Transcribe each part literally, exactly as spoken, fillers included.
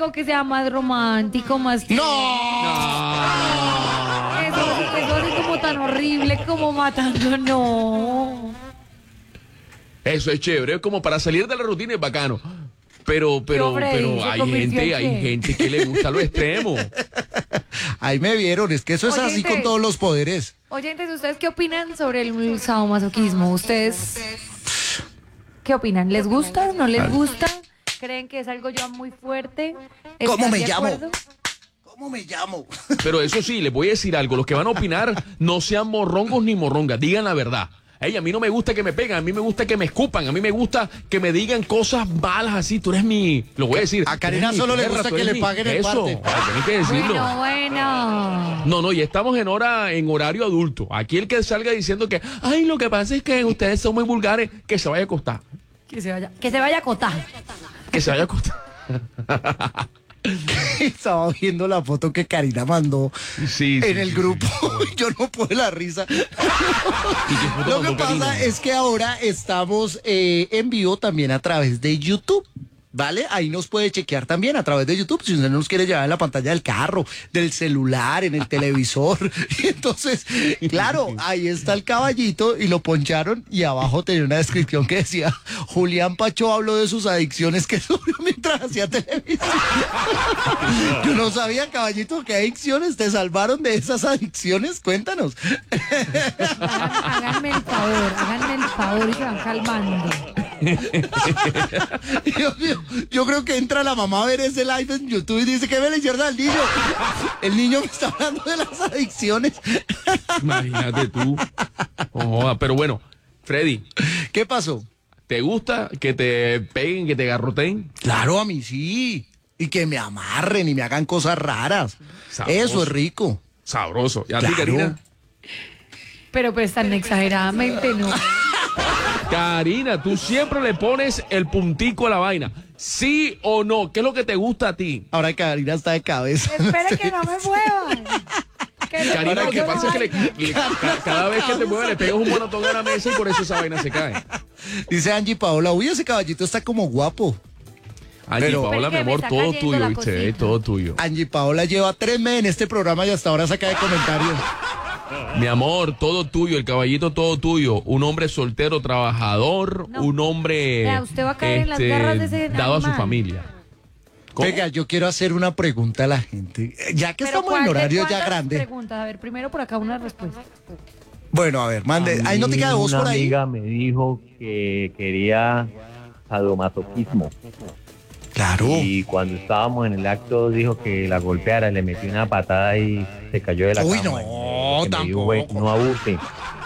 algo que sea más romántico, más... ¡No! No. Eso, eso así como tan horrible, como matando, no. Eso es chévere, como para salir de la rutina es bacano. Pero, pero, Hombre, pero ¿se hay convirtió gente, en hay qué? gente que le gusta lo extremo. Ahí me vieron, es que eso es así Oyentes. con todos los poderes. Oyentes, ¿ustedes qué opinan sobre el sadomasoquismo? ¿Ustedes qué opinan? ¿Les gusta? ¿No les gusta? ¿Creen que es algo ya muy fuerte? ¿Cómo ¿Están me de llamo? acuerdo? ¿Cómo me llamo? Pero eso sí, les voy a decir algo. Los que van a opinar no sean morrongos ni morrongas, digan la verdad. Ey, a mí no me gusta que me peguen, a mí me gusta que me escupan, a mí me gusta que me digan cosas malas así. Tú eres mi... Lo voy a decir. A Karina tú eres mi solo le perra, gusta tú que eres le mi- paguen el Eso, parte. ay, tenés que decirlo. Bueno, bueno. No, no, y estamos en hora, en horario adulto. Aquí el que salga diciendo que, ay, lo que pasa es que ustedes son muy vulgares, que se vaya a acostar. Que se vaya, que se vaya a acotar. Que se vaya a acostar. Estaba viendo la foto que Karina mandó Sí, sí, en el sí, grupo. sí, sí. Yo no puedo la risa. ¿Y qué foto Lo que mandó pasa Karina? es que ahora estamos eh, en vivo también a través de YouTube. ¿Vale? Ahí nos puede chequear también a través de YouTube, si usted nos quiere llevar en la pantalla del carro, del celular, en el televisor. Y entonces, claro, ahí está el caballito y lo poncharon y abajo tenía una descripción que decía, Julián Pacho habló de sus adicciones que sufrió mientras hacía televisión. Yo no sabía, caballito, qué adicciones te salvaron de esas adicciones. Cuéntanos. Háganme el favor, háganme el favor y se van calmando. Dios mío, yo creo que entra la mamá a ver ese live en YouTube y dice que ve la izquierda al niño. El niño me está hablando de las adicciones. Imagínate tú. No joda, pero bueno, Freddy, ¿Qué pasó? ¿te gusta que te peguen, que te garroteen? Claro, a mí sí. Y que me amarren y me hagan cosas raras. Sabroso. Eso es rico. Sabroso. ¿Y a ti, Claro. Karina? Pero pues tan exageradamente no. Karina, tú siempre le pones el puntico a la vaina. ¿Sí o no? ¿Qué es lo que te gusta a ti? Ahora Karina está de cabeza. Espere que no me muevan. Que no- Karina, lo que yo pasa es que le- vaina. le- ca- cada vez que te mueve le pegas un monotón a la mesa y por eso esa vaina se cae. Dice Angie Paola, uy, ese caballito está como guapo. Angie, Pero- Paola, mi Espera que me amor, está todo cayendo tuyo, la ¿viste? cosita. Todo tuyo. Angie Paola lleva tres meses en este programa y hasta ahora saca de comentarios. Mi amor, todo tuyo, el caballito todo tuyo. Un hombre soltero, trabajador, No. un hombre Vea, usted va a caer en las garras de ese dado a su animal. familia. ¿Cómo? Venga, yo quiero hacer una pregunta a la gente. Ya que Pero estamos ¿cuál en de horario ya cuántas grande. preguntas? A ver, primero por acá una respuesta. Bueno, a ver, mande. ¿Hay notica de voz Una por ahí? amiga me dijo que quería sadomasoquismo. Claro. Y cuando estábamos en el acto dijo que la golpeara, le metió una patada y se cayó de la Uy, cama. no, Y lo que me dijo fue, tampoco. no abuse.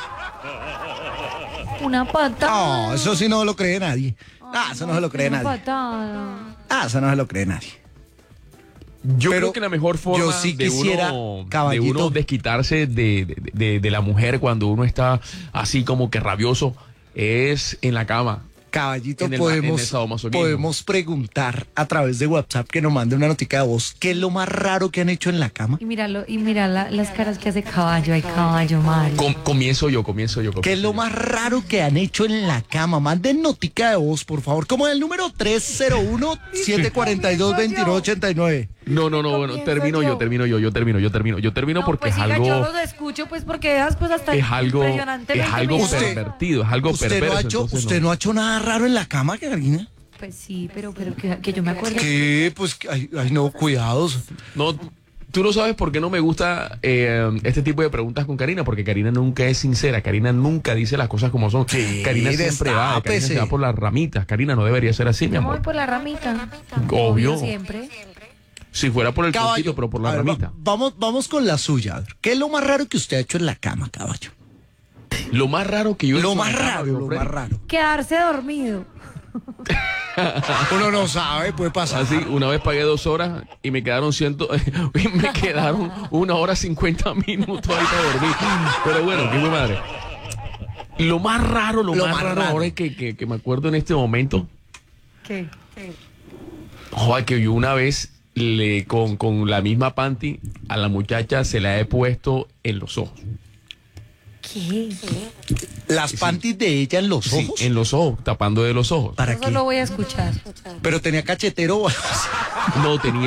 Una patada. No, eso sí no lo cree nadie. Ah, eso no se lo cree Una nadie. patada. Ah, eso no se lo cree nadie. Yo Pero creo que la mejor forma yo sí de, quisiera, uno, de caballito. uno desquitarse de, de- de- de la mujer cuando uno está así como que rabioso es en la cama. Caballito, En el ma- en el podemos, sadomasoquismo. podemos preguntar a través de WhatsApp que nos mande una notica de voz. ¿Qué es lo más raro que han hecho en la cama? Y míralo, y mira la- las caras que hace caballo, ay caballo mal. Com- comienzo yo, comienzo yo. ¿Qué es lo más raro que han hecho en la cama? Manden notica de voz, por favor. Como el número tres cero uno, siete cuatro dos, dos nueve ocho nueve. No, no, no, bueno, Comienzo termino yo. yo, termino yo, yo termino, yo termino, yo termino No, porque pues es siga, algo, yo los escucho pues porque esas cosas tan es algo, impresionantemente es algo me Usted- llaman. pervertido, es algo ¿Usted, perverso. no ha, hecho, entonces ¿Usted no ha hecho nada raro en la cama, Karina? Pues sí, pero, pero que, que yo me acuerdo. ¿Qué? Pues, que- ay, ay, no, cuidados. No, tú no sabes por qué no me gusta eh, este tipo de preguntas con Karina, porque Karina nunca es sincera, Karina nunca dice las cosas como son. Sí, Karina siempre va, Karina destápese. se va por las ramitas. Karina no debería ser así, mi Yo me voy amor. por la ramita. Obvio. Siempre. Si fuera por el Caballo, puntito, pero por la a ver, ramita. va- vamos, vamos con la suya. A ver, ¿qué es lo más raro que usted ha hecho en la cama, caballo? Lo más raro que yo he Lo hecho en más la cama, raro, viejo lo Freddy. más raro. Quedarse dormido. Uno no sabe, puede pasar. Así, una vez pagué dos horas y me quedaron ciento, y me quedaron una hora cincuenta minutos ahí para dormir. Pero bueno, qué madre. Lo más raro, lo, Lo más, más raro, raro. ahora es que, que, que me acuerdo en este momento, ¿Qué? joder, que yo una vez le con, con la misma panty a la muchacha se la he puesto en los ojos. ¿Qué? Las panties de ella en los Sí, ojos. en los ojos, tapando de los ojos. ¿Para Eso qué? lo voy a escuchar. Pero tenía cachetero. No tenía